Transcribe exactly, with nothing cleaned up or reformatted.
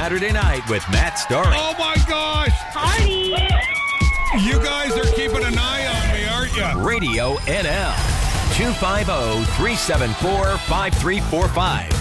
Saturday night with Matt Starling. Oh, my gosh. Party. You guys are keeping an eye on me, aren't you? Radio N L. two five zero, three seven four, five three four five.